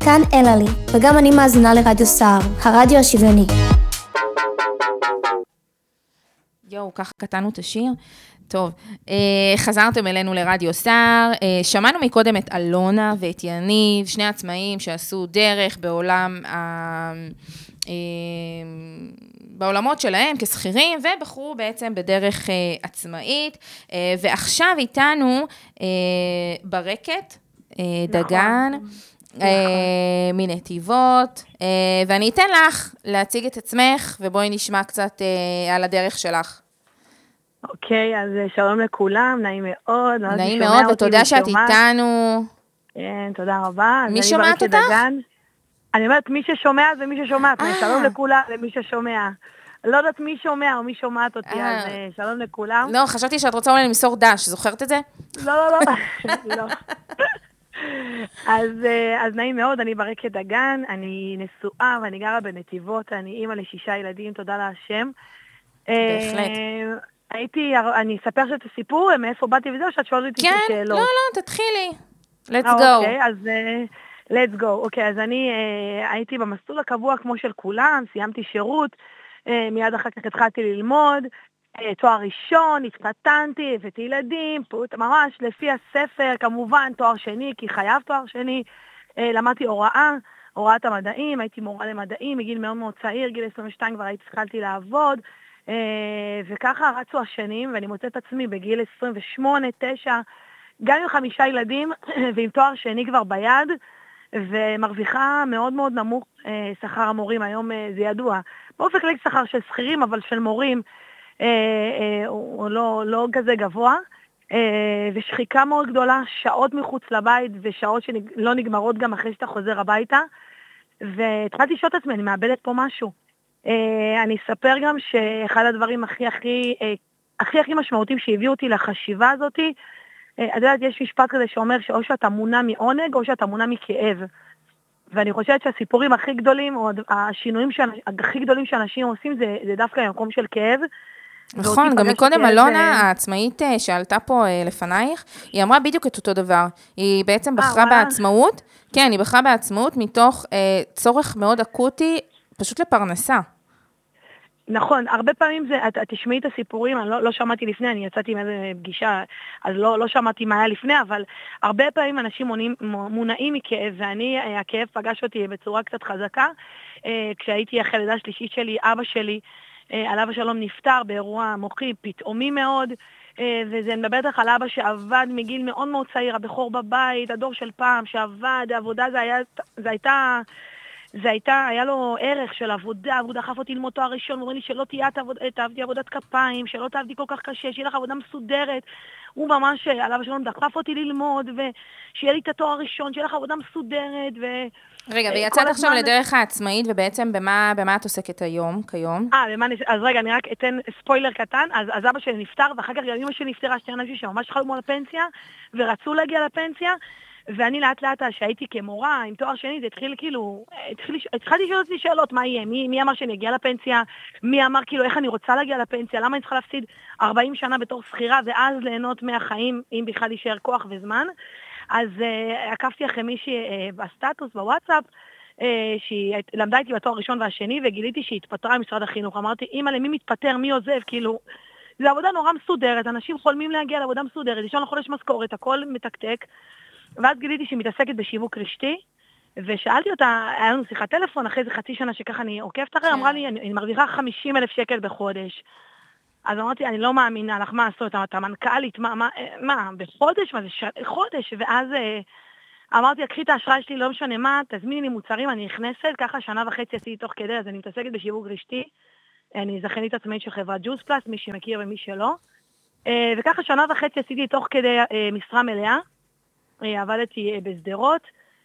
כאן אלעלי, וגם אני מאזינה לרדיו סער, הרדיו השוויוני. יואו, ככה קטענו את השיר. טוב, חזרתם אלינו לרדיו סער, שמענו מקודם את אלונה ואת יניב, שני עצמאים שעשו דרך בעולמות שלהם כשכירים, ובחרו בעצם בדרך עצמאית, ועכשיו איתנו ברקת, דגן, מנתיבות, ואני אתן לך להציג את עצמך, ובואי נשמע קצת על הדרך שלך. אוקיי, אז שלום לכולם, נעים מאוד. נעים מאוד, ותודה שאת איתנו. כן, תודה רבה. מי שומעת אותך? אני אומרת, מי ששומע זה מי ששומעת. שלום לכולם, למי ששומע. לא יודעת מי שומע או מי שומעת אותי, אז שלום לכולם. לא, חשבתי שאת רוצה אולי למסור דש, זוכרת את זה? לא. אז נעים מאוד, אני ברקת דגן, אני נשואה ואני גרה בנתיבות, אני אימא ל6 ילדים, תודה להשם. בהחלט. אני אספר שאת הסיפור, מאיפה באתי וזהו, שאת שואלת אותי את השאלות. כן, לא, תתחילי. Let's go. אוקיי, אז let's go. אוקיי, אז אני הייתי במסלול הקבוע כמו של כולם, סיימתי שירות, מיד אחר כך התחלתי ללמוד, תואר ראשון, התחתנתי, הבאתי ילדים, ממש לפי הספר, כמובן תואר שני, כי חייב תואר שני, למדתי הוראת המדעים, הייתי מורה למדעים, מגיל מאוד מאוד צעיר, גיל 22 כבר התחלתי לעבוד, וככה רצו השנים, ואני מוצאת עצמי בגיל 28, 9, גם עם 5 ילדים, ועם תואר שני כבר ביד, ומרוויחה מאוד מאוד נמוך שכר המורים, היום זה ידוע. באופן כללי שכר של שכירים, אבל של מורים, הוא לא כזה גבוה, ושחיקה מאוד גדולה, שעות מחוץ לבית, ושעות שלא נגמרות גם אחרי שאתה חוזר הביתה, והתחלתי לשאול את עצמי, אני מאבדת פה משהו. אני אספר גם שאחד הדברים הכי משמעותיים שהביאו אותי לחשיבה הזאת, את יודעת, יש משפט כזה שאומר שאו שאתה מונע מעונג או שאתה מונע מכאב. ואני חושבת שהסיפורים הכי גדולים, או השינויים הכי גדולים שאנשים עושים, זה דווקא המקום של כאב. נכון, גם מקודם אלונה, העצמאית שעלתה פה לפנייך, היא אמרה בדיוק את אותו דבר. היא בעצם בחרה בעצמאות, כן, היא בחרה בעצמאות מתוך צורך מאוד אקוטי, פשוט לפרנסה. נכון, הרבה פעמים את תשמעי את הסיפורים, אני לא שמעתי לפני, אני יצאתי עם איזה פגישה, אז לא שמעתי מה היה לפני, אבל הרבה פעמים אנשים מונעים מכאב, ואני, הכאב פגש אותי בצורה קצת חזקה, כשהייתי אחרי לידה שלישית שלי, אבא שלי, עליו השלום נפטר באירוע מוחי פתאומי מאוד, וזה מדברת לך על אבא שעבד מגיל מאוד מאוד צעיר, הבכור בבית, הדור של פעם שעבד, העבודה היה לו ערך של עבודה, הוא דחף אותי ללמוד תואר ראשון, הוא אומר לי שלא תעבדי עבודת כפיים, שלא תעבדי כל כך קשה, שיהיה לך עבודה מסודרת, הוא ממש עליו השלום דחף אותי ללמוד, ושיהיה לי את התואר הראשון, שיהיה לך עבודה מסודרת, רגע, ויצאת עכשיו לדרך העצמאית, ובעצם במה את עוסקת כיום? אז רגע, אני רק אתן ספוילר קטן, אז אבא שלי נפטר, ואחר כך גם אמא שלי נפטרה, שתי אנשים שממש חלמו על הפנסיה, ורצו להגיע לפנסיה, ואני לאט לאט שהייתי כמורה עם תואר שני, זה התחיל כאילו, התחלתי לשאול אותי שאלות, מה יהיה? מי אמר שאני אגיע לפנסיה? מי אמר כאילו איך אני רוצה להגיע לפנסיה? למה אני צריכה להפסיד 40 שנה בתור שכירה, ואז ליהנות מהחיים, אם בכלל יישאר כוח וזמן? אז עקפתי אחרי מישהי בסטטוס, בוואטסאפ, שהיא למדה איתי בתואר הראשון והשני, וגיליתי שהיא התפטרה ממשרד החינוך. אמרתי, אמא, למי מתפטר? מי עוזב? כאילו, זו עבודה נורא מסודרת, אנשים חולמים להגיע לעבודה מסודרת, לישון לחודש משכורת, הכל מתקתק. ואז גיליתי שהיא מתעסקת בשיווק רשתי, ושאלתי אותה, היה לנו שיחת טלפון, אחרי זה חצי שנה שככה אני עוקבת אחרי, אמרה לי, אני מרוויחה 50,000 שקל בחודש. אז אמרתי, אני לא מאמינה לך, מה עשו? אתה מנכ"לית, מה, בחודש? מה זה חודש? ואז אמרתי, קחי את האשראי שלי, לא משנה מה, תזמיני לי מוצרים, אני נכנסת, ככה 1.5 שנה עשיתי תוך כדי, אז אני מתעסקת בשיווק רשתי, אני זכיינית עצמאית של חברת ג'וס פלאס, מי שמכיר ומי שלא, וככה 1.5 שנה עשיתי תוך כדי משרה מלאה, עבדתי בסדרות,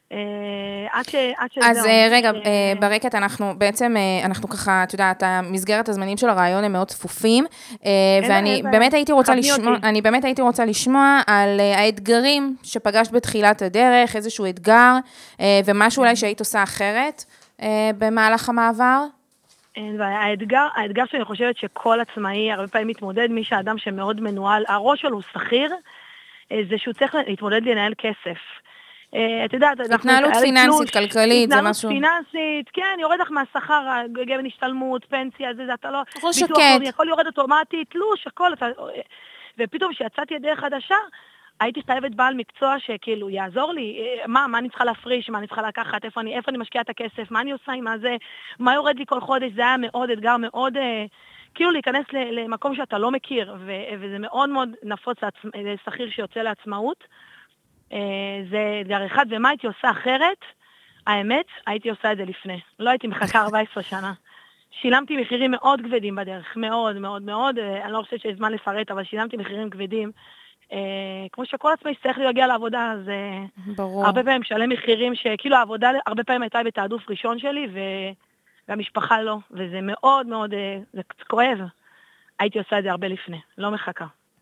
אז רגע, ברקת אנחנו ככה, אתה יודעת, המסגרת הזמנים של הרעיון הם מאוד צפופים, ואני באמת הייתי רוצה לשמוע על האתגרים שפגשת בתחילת הדרך, איזשהו אתגר, ומשהו אולי שהיית עושה אחרת במהלך המעבר. האתגר שאני חושבת שכל עצמאי הרבה פעמים מתמודד, מי שהאדם שמאוד מנוהל, הראש שלו הוא שכיר, זה שהוא צריך להתמודד לנהל כסף. את יודעת, התנהלות פיננסית, כלכלית, זה משהו... התנהלות פיננסית, כן, יורד לך מהשכר, גבן השתלמות, פנסיה, זה, אתה לא... הוא שקט. הכל יורד אוטומטית, תלוש, הכל, ופתאום כשיצאתי לדרך חדשה, הייתי חייבת בעל מקצוע שכאילו יעזור לי, מה אני צריכה להפריש, מה אני צריכה לקחת, איפה אני משקיעה את הכסף, מה אני עושה עם זה, מה יורד לי כל חודש, זה היה מאוד אתגר, מאוד, כאילו להיכנס למקום שאתה לא מכיר, וזה מאוד מאוד נפוץ לשכיר שיוצא לעצמאות. זה אתגר אחד, ומה הייתי עושה אחרת? האמת, הייתי עושה את זה לפני. לא הייתי מחכה 14 שנה. שילמתי מחירים מאוד כבדים בדרך, מאוד מאוד מאוד, אני לא חושבת שיש זמן לפרט, אבל שילמתי מחירים כבדים. כמו שכל עצמי צריך להגיע לעבודה, אז הרבה פעמים משלם מחירים שכאילו העבודה הרבה פעמים הייתה בתעדוף ראשון שלי, והמשפחה לא, וזה מאוד מאוד, זה כואב. הייתי עושה את זה הרבה לפני, לא מחכה.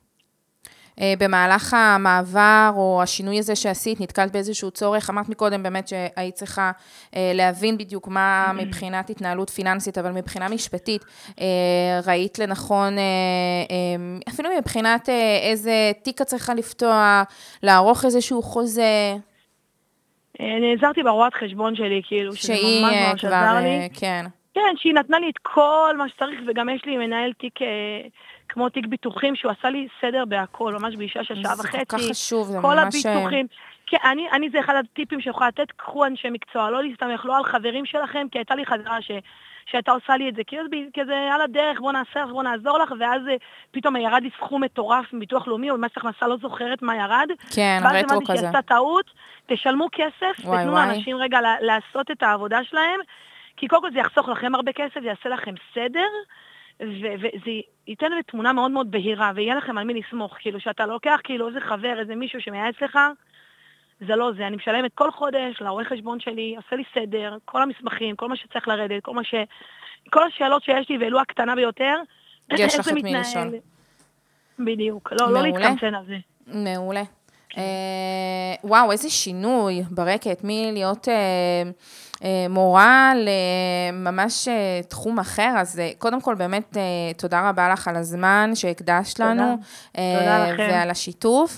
במהלך המעבר או השינוי הזה שעשית, נתקלת באיזשהו צורך, אמרת מקודם באמת שהיית צריכה להבין בדיוק מה מבחינת התנהלות פיננסית, אבל מבחינה משפטית, ראית לנכון, אפילו מבחינת איזה תיק את צריכה לפתוח, לערוך איזשהו חוזה. נעזרתי ברואת חשבון שלי, כאילו, שזה ממש ממש עזר לי. כן. כן, שהיא נתנה לי את כל מה שצריך, וגם יש לי מנהל תיק, כמו תיק ביטוחים, שהוא עשה לי סדר בהכל, ממש באישה של שעה וחצי. זה כל כך חשוב, זה כל ממש... הביטוחים. כן, אני זה אחד הטיפים שיכולה לתת, קחו אנשי מקצוע, לא להסתמך, לא על חברים שלכם, כי הייתה לי חברה שהייתה עושה לי את זה, כזה על הדרך, בוא נעשה, בוא נעזור לך, ואז פתאום ירד לי סכום מטורף מביטוח לאומי, או מס הכנסה לא זוכרת מה ירד. כן, הרטרו כזה. ואז אמרתי שעשתה טעות, תשלמו כסף, תתנו לאנשים רגע לעשות את העבודה שלהם, כי קודם כל זה יחסוך לכם הרבה כסף, זה יעשה לכם סדר, וזה ייתן לי תמונה מאוד מאוד בהירה, ויהיה לכם על מי לסמוך, כאילו שאתה לוקח כאילו איזה חבר, איזה מישהו שמייעץ לך, זה לא זה, אני משלמת כל חודש לרואה חשבון שלי, עושה לי סדר, כל המסמכים, כל מה שצריך לרדת, כל השאלות שיש לי, ואלו הקטנה ביותר, יש לך את מי לשאול. בדיוק, לא להתקמצן על זה. מעולה. וואו, איזה שינוי ברקת, מלהיות מורה לממש תחום אחר, אז קודם כל באמת תודה רבה לך על הזמן שהקדשת לנו, ועל השיתוף,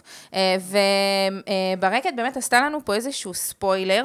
וברקת באמת עשתה לנו פה איזשהו ספוילר,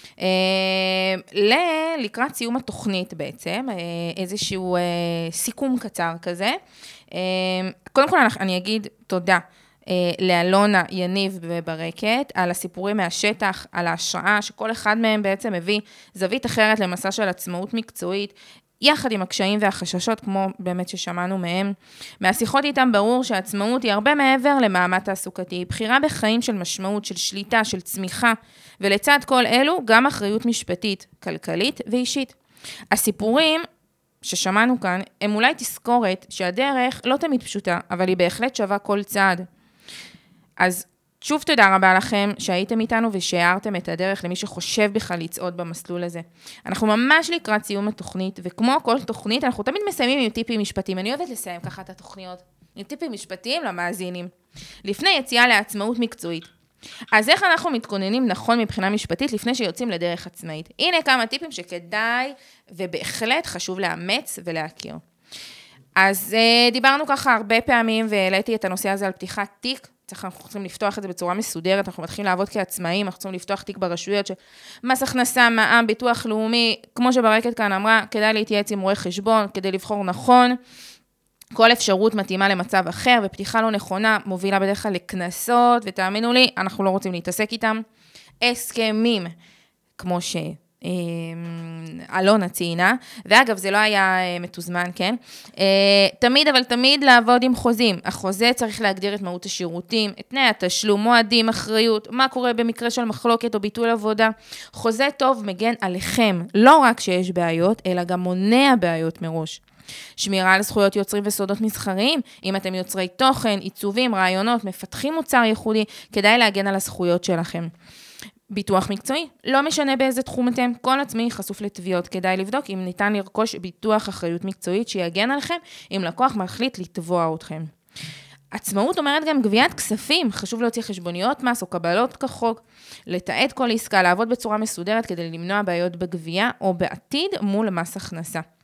לקראת סיום התוכנית בעצם, איזשהו סיכום קצר כזה. קודם כל אני אגיד תודה, לאלונה, יניב וברקת, על הסיפורים מהשטח, על ההשראה, שכל אחד מהם בעצם מביא זווית אחרת למסע של עצמאות מקצועית, יחד עם הקשיים והחששות, כמו באמת ששמענו מהם. מהשיחות איתם ברור שהעצמאות היא הרבה מעבר למעמד תעסוקתי, היא בחירה בחיים של משמעות, של שליטה, של צמיחה, ולצד כל אלו גם אחריות משפטית, כלכלית ואישית. הסיפורים ששמענו כאן, הם אולי תזכורת שהדרך לא תמיד פשוטה, אבל היא בהחלט שווה כל צעד. אז שוב תודה רבה לכם שהייתם איתנו ושהארתם את הדרך למי שחושב בכלל לצעוד במסלול הזה. אנחנו ממש לקראת סיום התוכנית, וכמו כל תוכנית, אנחנו תמיד מסיימים עם טיפים משפטיים. אני אוהבת לסיים ככה את התוכניות, עם טיפים משפטיים למאזינים. לפני יציאה לעצמאות מקצועית. אז איך אנחנו מתכוננים נכון מבחינה משפטית לפני שיוצאים לדרך עצמאית? הנה כמה טיפים שכדאי ובהחלט חשוב לאמץ ולהכיר. אז דיברנו ככה הרבה פעמים והעליתי את הנושא הזה על פתיחת תיק, אנחנו צריכים לפתוח את זה בצורה מסודרת, אנחנו מתחילים לעבוד כעצמאים, אנחנו צריכים לפתוח תיק ברשויות, מס הכנסה, מע"מ, ביטוח לאומי, כמו שברקת כאן אמרה, כדאי להתייעץ עם רואה חשבון, כדי לבחור נכון, כל אפשרות מתאימה למצב אחר, ופתיחה לא נכונה מובילה בדרך כלל לקנסות, ותאמינו לי, אנחנו לא רוצים להתעסק איתם. הסכמים, כמו אלונה ציינה, ואגב, זה לא היה מתוזמן, כן? תמיד, אבל תמיד לעבוד עם חוזים. החוזה צריך להגדיר את מהות השירותים, את תנאי התשלום, מועדים, אחריות, מה קורה במקרה של מחלוקת או ביטול עבודה. חוזה טוב מגן עליכם, לא רק שיש בעיות, אלא גם מונע בעיות מראש. שמירה על זכויות יוצרים וסודות מסחריים, אם אתם יוצרי תוכן, עיצובים, רעיונות, מפתחים מוצר ייחודי, כדאי להגן על הזכויות שלכם. ביטוח מקצועי, לא משנה באיזה תחום אתם, כל עצמי חשוף לתביעות, כדאי לבדוק אם ניתן לרכוש ביטוח אחריות מקצועית שיגן עליכם, אם לקוח מחליט לתבוע אתכם. עצמאות אומרת גם גביית כספים, חשוב להוציא חשבוניות מס או קבלות כחוק, לתעד כל עסקה, לעבוד בצורה מסודרת כדי למנוע בעיות בגבייה או בעתיד מול מס הכנסה.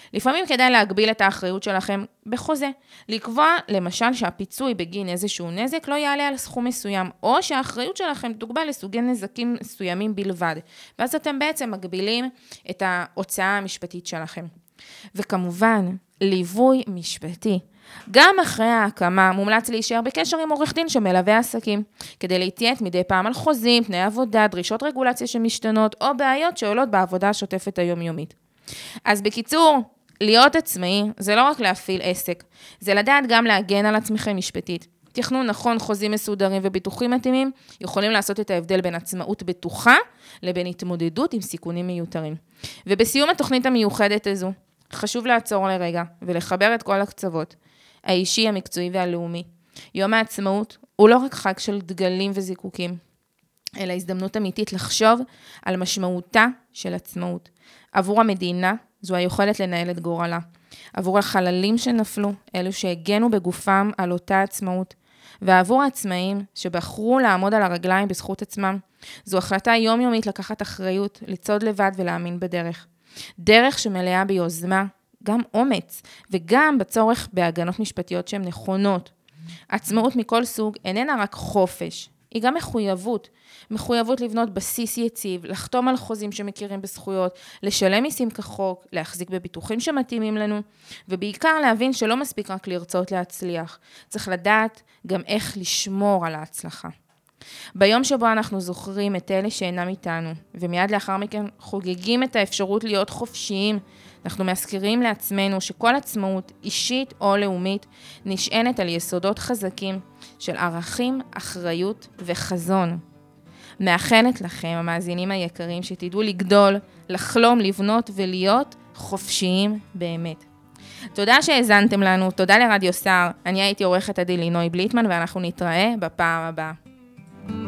לפעמים כדאי להגביל את האחריות שלכם בחוזה, לקבוע למשל שהפיצוי בגין איזשהו נזק לא יעלה על סכום מסוים, או שהאחריות שלכם תוגבל לסוגי נזקים מסוימים בלבד, ואז אתם בעצם מגבילים את ההוצאה המשפטית שלכם. וכמובן, ליווי משפטי. גם אחרי ההקמה מומלץ להישאר בקשר עם עורך דין שמלווה עסקים, כדי להתייעץ מדי פעם על חוזים, תנאי עבודה, דרישות רגולציה שמשתנות, או בעיות שעולות בעבודה השוטפת היומיומית. אז בקיצור, להיות עצמאי זה לא רק להפעיל עסק, זה לדעת גם להגן על עצמכם משפטית. תכנון נכון, חוזים מסודרים וביטוחים מתאימים, יכולים לעשות את ההבדל בין עצמאות בטוחה, לבין התמודדות עם סיכונים מיותרים. ובסיום התוכנית המיוחדת הזו, חשוב לעצור לרגע ולחבר את כל הקצוות, האישי, המקצועי והלאומי. יום העצמאות הוא לא רק חג של דגלים וזיקוקים, אלא הזדמנות אמיתית לחשוב על משמעותה של עצמאות. עבור המדינה זו היכולת לנהל את גורלה. עבור החללים שנפלו, אלו שהגנו בגופם על אותה עצמאות. ועבור העצמאים שבחרו לעמוד על הרגליים בזכות עצמם, זו החלטה יומיומית לקחת אחריות, לצעוד לבד ולהאמין בדרך. דרך שמלאה ביוזמה, גם אומץ, וגם בצורך בהגנות משפטיות שהן נכונות. עצמאות מכל סוג איננה רק חופש, היא גם מחויבות. מחויבות לבנות בסיס יציב, לחתום על חוזים שמכירים בזכויות, לשלם מיסים כחוק, להחזיק בביטוחים שמתאימים לנו, ובעיקר להבין שלא מספיק רק לרצות להצליח. צריך לדעת גם איך לשמור על ההצלחה. ביום שבו אנחנו זוכרים את אלה שאינם איתנו, ומיד לאחר מכן חוגגים את האפשרות להיות חופשיים, אנחנו מזכירים לעצמנו שכל עצמאות אישית או לאומית נשענת על יסודות חזקים של ערכים, אחריות וחזון. מאחלת לכם, המאזינים היקרים, שתדעו לגדול, לחלום, לבנות ולהיות חופשיים באמת. תודה שהאזנתם לנו, תודה לרדיו סער, אני הייתי עורכת עדי לינוי בליטמן ואנחנו נתראה בפעם הבאה.